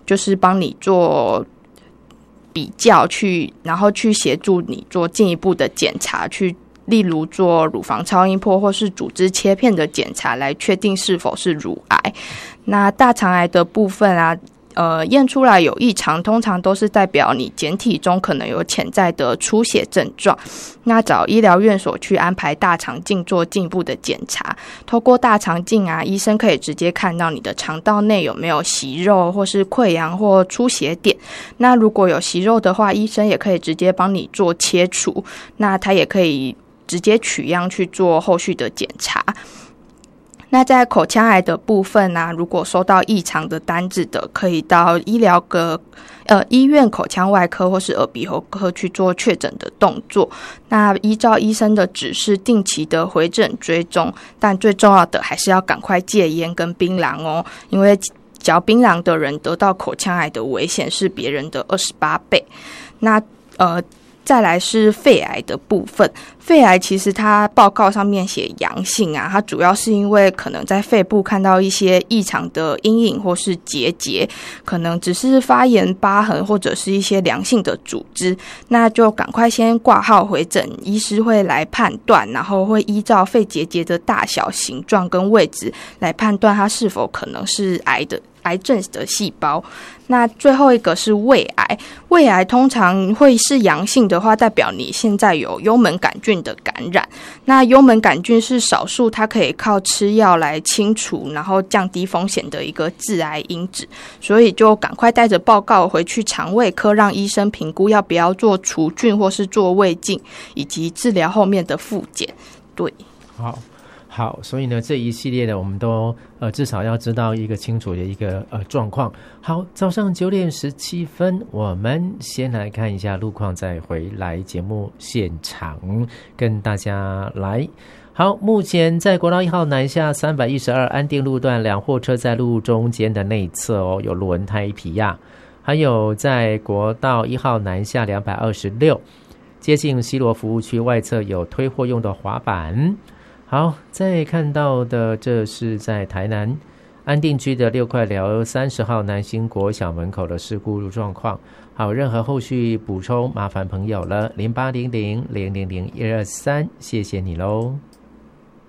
就是帮你做比较然后去协助你做进一步的检查，例如做乳房超音波或是组织切片的检查，来确定是否是乳癌。那大肠癌的部分啊，验出来有异常，通常都是代表你检体中可能有潜在的出血症状。那找医疗院所去安排大肠镜做进一步的检查。透过大肠镜啊，医生可以直接看到你的肠道内有没有息肉或是溃疡或出血点。那如果有息肉的话，医生也可以直接帮你做切除。那他也可以直接取样去做后续的检查。那在口腔癌的部分啊，如果收到异常的单子的，可以到医院口腔外科或是耳鼻喉科去做确诊的动作。那依照医生的指示，定期的回诊追踪，但最重要的还是要赶快戒烟跟槟榔哦，因为嚼槟榔的人得到口腔癌的危险是别人的28倍。那再来是肺癌的部分，肺癌其实它报告上面写阳性啊，它主要是因为可能在肺部看到一些异常的阴影或是结节，可能只是发炎疤痕或者是一些良性的组织，那就赶快先挂号回诊，医师会来判断，然后会依照肺结节的大小、形状跟位置来判断它是否可能是癌症的细胞。那最后一个是胃癌，胃癌通常会是阳性的话，代表你现在有幽门杆菌的感染。那幽门杆菌是少数它可以靠吃药来清除，然后降低风险的一个致癌因子，所以就赶快带着报告回去肠胃科，让医生评估要不要做除菌或是做胃镜，以及治疗后面的复检。对， 好，所以呢这一系列的我们都至少要知道一个清楚的一个状况。好，早上9点17分，我们先来看一下路况，再回来节目现场跟大家来。好，目前在国道1号南下312安定路段两货车在路中间的内侧有轮胎皮压，还有在国道1号南下226接近西螺服务区外侧有推货用的滑板。好，再看到的这是在台南安定区的6块寮30号南兴国小门口的事故状况。好，任何后续补充麻烦朋友了，0800000123，谢谢你喽。